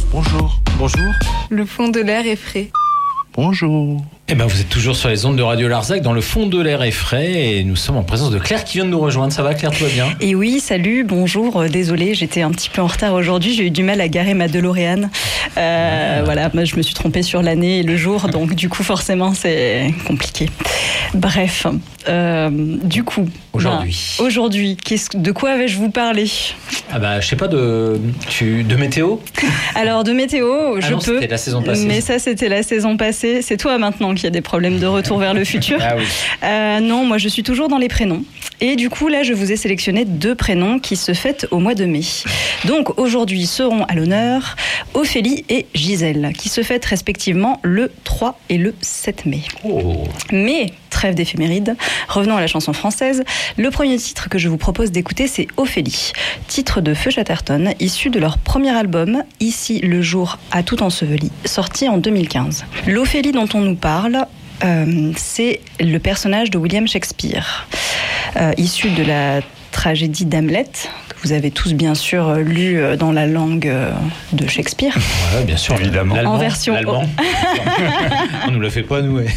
Bonjour. Bonjour. Le fond de l'air est frais. Bonjour. Eh ben, vous êtes toujours sur les ondes de Radio Larzac, dans le fond de l'air est frais, et nous sommes en présence de Claire qui vient de nous rejoindre. Ça va, Claire, tout va bien? Et oui, salut, bonjour, désolée, j'étais un petit peu en retard aujourd'hui, j'ai eu du mal à garer ma DeLorean. Voilà, moi, je me suis trompée sur l'année et le jour, donc du coup, forcément, c'est compliqué. Bref, du coup... Aujourd'hui, de quoi vais-je vous parler? Je sais pas, de météo? Alors, de météo, je peux... C'était la saison passée. Mais ça, c'était la saison passée. C'est toi, maintenant, qui a des problèmes de retour vers le futur. Ah oui. Non, moi, je suis toujours dans les prénoms. Et du coup, là, je vous ai sélectionné 2 prénoms qui se fêtent au mois de mai. Donc, aujourd'hui, seront à l'honneur Ophélie et Gisèle, qui se fêtent respectivement le 3 et le 7 mai. Oh. Mais... trêve d'éphéméride, revenons à la chanson française. Le premier titre que je vous propose d'écouter, c'est Ophélie, titre de Feu Chatterton, issu de leur premier album, Ici le jour a tout enseveli, sorti en 2015. L'Ophélie dont on nous parle, c'est le personnage de William Shakespeare, issu de la tragédie d'Hamlet, que vous avez tous bien sûr lu dans la langue de Shakespeare. Ouais, bien sûr, évidemment. En version... L'allemand. On nous le fait pas, nous, ouais.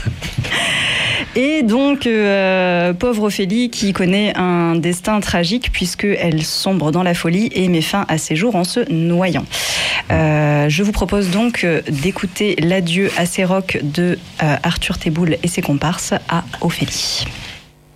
Et donc, pauvre Ophélie qui connaît un destin tragique puisqu'elle sombre dans la folie et met fin à ses jours en se noyant. Je vous propose donc d'écouter l'adieu assez rock de Arthur Théboul et ses comparses à Ophélie.